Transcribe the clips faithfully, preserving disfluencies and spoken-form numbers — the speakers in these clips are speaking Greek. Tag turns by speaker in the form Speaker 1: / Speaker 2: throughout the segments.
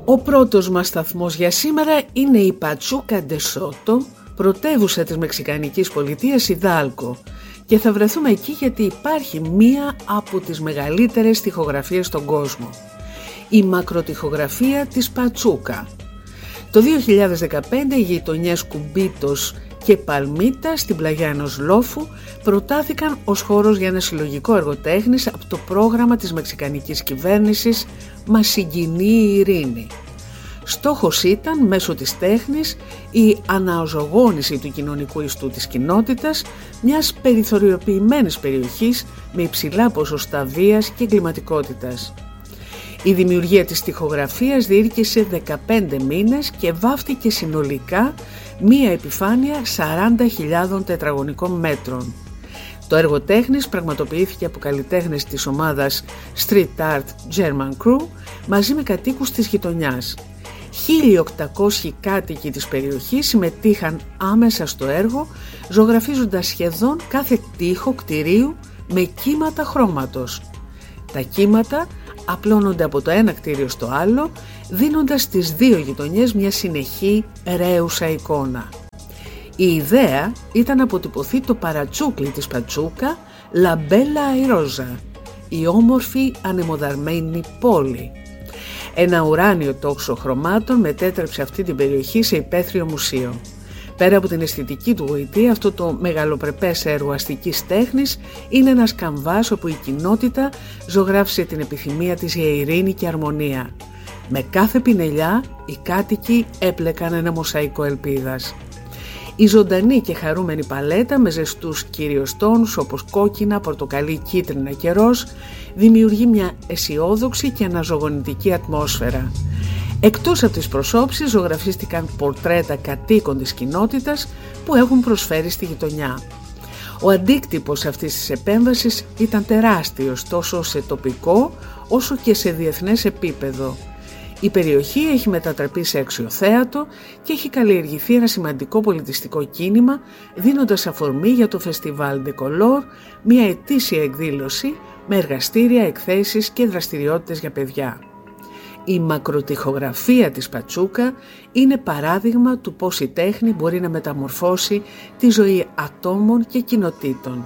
Speaker 1: Ο πρώτος μας σταθμός για σήμερα είναι η Πατσούκα ντε Σότο, πρωτεύουσα της μεξικανικής πολιτείας Ιδάλκο, και θα βρεθούμε εκεί γιατί υπάρχει μία από τις μεγαλύτερες τοιχογραφίες στον κόσμο, η μακροτοιχογραφία της Πατσούκα. Το δύο χιλιάδες δεκαπέντε οι γειτονιές Κουμπίτος και Παλμίτα στην πλαγιά ενός λόφου προτάθηκαν ως χώρος για ένα συλλογικό έργο τέχνης από το πρόγραμμα της μεξικανικής κυβέρνησης «Μας συγκινεί η ειρήνη». Στόχος ήταν μέσω της τέχνης η αναζωογόνηση του κοινωνικού ιστού της κοινότητας μιας περιθωριοποιημένης περιοχής με υψηλά ποσοστά βίας και εγκληματικότητας. Η δημιουργία της τοιχογραφίας διήρκησε δεκαπέντε μήνες και βάφτηκε συνολικά μία επιφάνεια σαράντα χιλιάδων τετραγωνικών μέτρων. Το έργο τέχνης πραγματοποιήθηκε από καλλιτέχνες της ομάδας Street Art German Crew μαζί με κατοίκους της γειτονιάς. χίλια οκτακόσιοι κάτοικοι της περιοχής συμμετείχαν άμεσα στο έργο, ζωγραφίζοντας σχεδόν κάθε τοίχο κτηρίου με κύματα χρώματος. Τα κύματα απλώνονται από το ένα κτίριο στο άλλο, δίνοντας στις δύο γειτονιές μια συνεχή ρέουσα εικόνα. Η ιδέα ήταν να αποτυπωθεί το παρατσούκλι της Πατσούκα, La Bella Airosa, η όμορφη ανεμοδαρμένη πόλη. Ένα ουράνιο τόξο χρωμάτων μετέτρεψε αυτή την περιοχή σε υπαίθριο μουσείο. Πέρα από την αισθητική του γοητεία, αυτό το μεγαλοπρεπές έργο αστικής τέχνης είναι ένας καμβάς όπου η κοινότητα ζωγράφισε την επιθυμία της για ειρήνη και αρμονία. Με κάθε πινελιά οι κάτοικοι έπλεκαν ένα μοσαϊκό ελπίδας. Η ζωντανή και χαρούμενη παλέτα με ζεστούς κυρίως τόνους όπως κόκκινα, πορτοκαλί, κίτρινα και ροζ δημιουργεί μια αισιόδοξη και αναζωογονητική ατμόσφαιρα. Εκτός από τις προσώψεις ζωγραφίστηκαν πορτρέτα κατοίκων της κοινότητας που έχουν προσφέρει στη γειτονιά. Ο αντίκτυπος αυτής της επέμβασης ήταν τεράστιος τόσο σε τοπικό όσο και σε διεθνές επίπεδο. Η περιοχή έχει μετατραπεί σε αξιοθέατο και έχει καλλιεργηθεί ένα σημαντικό πολιτιστικό κίνημα, δίνοντας αφορμή για το Festival de Color, μια ετήσια εκδήλωση με εργαστήρια, εκθέσεις και δραστηριότητες για παιδιά. Η μακροτοιχογραφία της Πατσούκα είναι παράδειγμα του πώς η τέχνη μπορεί να μεταμορφώσει τη ζωή ατόμων και κοινοτήτων.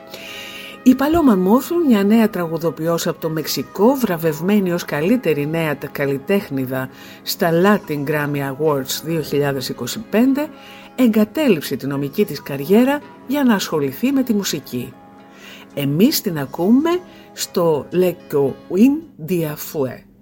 Speaker 1: Η Παλώμα Μόρφου, μια νέα τραγουδοποιός από το Μεξικό, βραβευμένη ως καλύτερη νέα καλλιτέχνηδα στα Latin Grammy Awards δύο χιλιάδες είκοσι πέντε, εγκατέλειψε τη νομική της καριέρα για να ασχοληθεί με τη μουσική. Εμείς την ακούμε στο Le Coin Dia Fue.